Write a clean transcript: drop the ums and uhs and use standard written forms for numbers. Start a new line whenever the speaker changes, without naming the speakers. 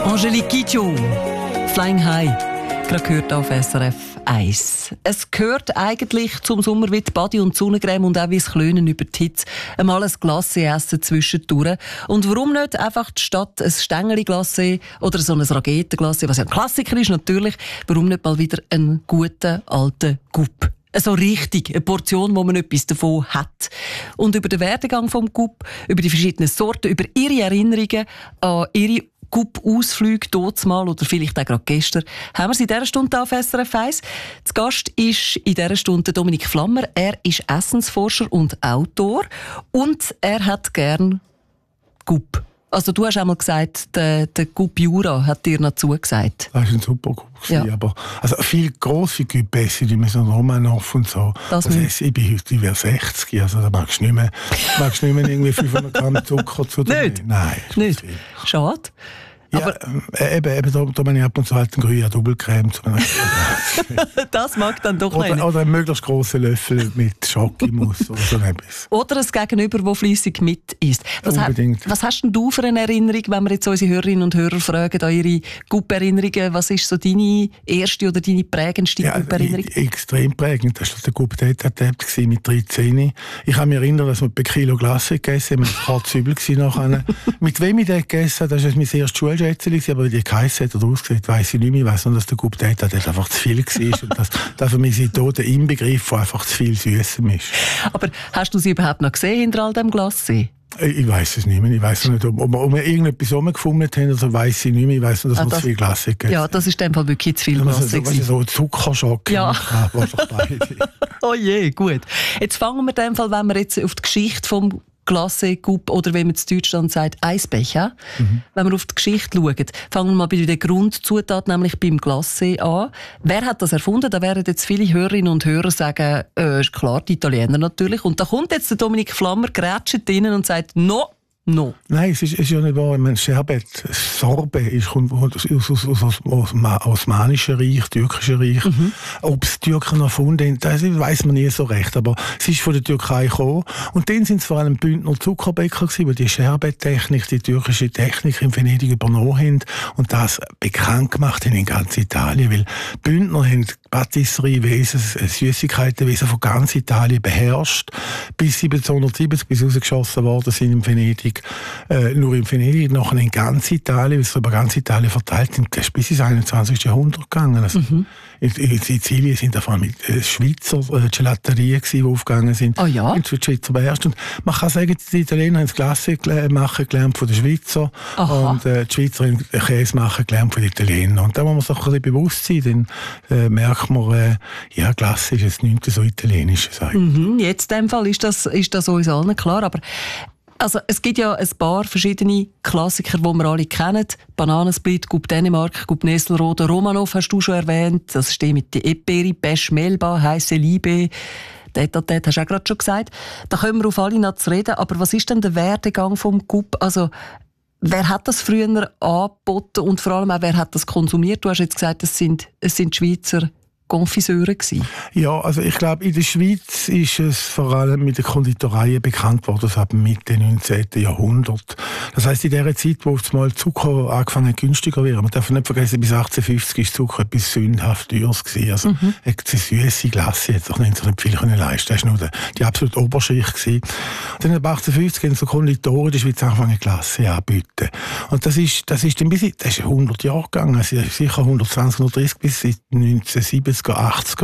Angelique Kidjo, Flying High, gerade gehört auf SRF 1. Es gehört eigentlich zum Sommer wie die Body- und Sonnencreme und auch wie das Klönen über die Hitze. Einmal ein Glacé essen zwischendurch. Und warum nicht einfach statt ein Stängeli-Glacé oder so ein Rageten-Glacé, was ja ein Klassiker ist natürlich, warum nicht mal wieder einen guten alten Gup? So richtig, eine Portion, wo man etwas davon hat. Und über den Werdegang vom Gup, über die verschiedenen Sorten, über ihre Erinnerungen an ihre Gup-Ausflüge mal oder vielleicht auch gerade gestern, haben wir sie in dieser Stunde auf SRF 1. Zu Gast ist in dieser Stunde Dominik Flammer. Er ist Essensforscher und Autor und er hat gern Gup. Also du hast einmal gesagt, der Gup Jura hat dir noch zugesagt.
Das war ein super Gup. Ja. Aber also viele grosse Gup essen, die müssen Romanov und so. Ich bin heute über 60, also da magst du nicht mehr irgendwie 500 Gramm Zucker zu dir nehmen. Nein,
nicht. Schade.
Ja, aber eben da bin ich ab und zu halt einen grünen Doppelcreme.
Das mag dann doch
oder einen möglichst grossen Löffel mit Schokimus oder so etwas.
Oder ein Gegenüber, das fleissig mit isst.
Unbedingt.
Was hast denn du für eine Erinnerung, wenn wir jetzt unsere Hörerinnen und Hörer fragen, an ihre Gup-Erinnerungen? Was ist so deine erste oder deine prägendste Gup-Erinnerung?
Extrem prägend. Das war der Gup Date mit 13. Ich kann mich erinnern, dass wir ein Kilo Glasse gegessen haben. Es war hart übel nachher. Mit wem ich das gegessen habe, das war mein erstes Schulschätzchen, aber wie die geheissen hat oder ausgesehen, weiss ich nicht mehr. Ich weiss nur, dass der Gup Date einfach zu viel war. Und das für mich sind der Inbegriff, der einfach zu viel Süßem ist.
Aber hast du sie überhaupt noch gesehen hinter all dem Glacé?
Ich weiss es nicht mehr. Ich weiss nicht, ob wir irgendetwas rumgefunden haben, also weiss ich nicht mehr. Ich weiss nur, dass wir zu viel Glasse gegessen.
Ja, das ist in dem Fall wirklich zu viel Glasse.
So ein Zuckerschock.
Ja. Oh je, gut. Jetzt fangen wir in dem Fall, wenn wir jetzt auf die Geschichte vom Glacé, Gup oder wie man in Deutschland sagt, Eisbecher. Wenn wir auf die Geschichte schauen, fangen wir mal bei der Grundzutat, nämlich beim Glacé an. Wer hat das erfunden? Da werden jetzt viele Hörerinnen und Hörer sagen, ist klar, die Italiener natürlich. Und da kommt jetzt der Dominik Flammer, grätscht drinnen und sagt, no.
Nein, es ist ja nicht wahr. Ich meine, Sherbet, Sorbe, kommt aus dem Osmanischen Reich, Türkischen Reich. Ob es die Türken erfunden haben, das weiss man nie so recht. Aber es ist von der Türkei gekommen. Und dann sind es vor allem Bündner Zuckerbäcker gewesen, die Sherbet-Technik, die türkische Technik in Venedig übernommen haben und das bekannt gemacht haben in ganz Italien. Weil Bündner haben Patisseriewesen, Süßigkeitenwesen von ganz Italien beherrscht, bis 1770, bis rausgeschossen worden sind in Venedig. Nur in Venedig, nachher in ganz Italien, weil es über ganz Italien verteilt sind, das ist bis ins 21. Jahrhundert gegangen. Also in Sizilien sind da vor allem Schweizer Gelaterien, die aufgegangen sind.
Oh ja?
Und die Schweizer beherrscht. Und man kann sagen, die Italiener haben das Glacé machen gelernt von den Schweizer. Aha. Und die Schweizer haben Käse machen gelernt von den Italienern. Und da muss man sich ein bisschen bewusst sein, dann merkt man, Glacé ist jetzt nicht so italienisch.
Jetzt in dem Fall ist das uns allen klar, aber also, es gibt ja ein paar verschiedene Klassiker, die wir alle kennen. Bananensplit, Gup Dänemark, Gup Nesselrode, Romanov hast du schon erwähnt. Das steht mit der Eperi, Besch Melba, Heisse Liebe. Das hast du auch gerade schon gesagt. Da können wir auf alle noch zu reden. Aber was ist denn der Werdegang vom Gup? Also, wer hat das früher angeboten und vor allem auch, wer hat das konsumiert? Du hast jetzt gesagt, es sind Schweizer Konfiseure gewesen.
Ja, also ich glaube, in der Schweiz ist es vor allem mit den Konditoreien bekannt worden, das ab Mitte 19. Jahrhundert. Das heisst, in der Zeit, wo mal Zucker angefangen günstiger zu werden, man darf nicht vergessen, bis 1850 war Zucker etwas sündhaft teures gewesen. Also eine süsse Glasse hat sich nicht viel leisten. Das war nur die absolute Oberschicht gewesen. Und dann ab 1850 haben so Konditoren in der Schweiz angefangen, Glasse anzubieten. Und das ist 100 Jahre gegangen. Also sicher 120, 130 bis 1970. 80er